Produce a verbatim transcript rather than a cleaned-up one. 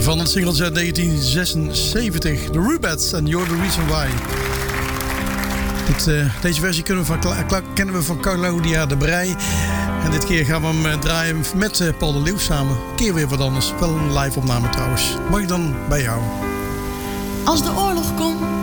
Van het singeltje uit negentien zesenzeventig. The Rubettes and You're the Reason Why. Dit, uh, deze versie kunnen we van, Cla- kennen we van Claudia de Brij. En dit keer gaan we hem uh, draaien met uh, Paul de Leeuw samen. Een keer weer wat anders. Wel een live opname trouwens. Mag ik dan bij jou? Als de oorlog komt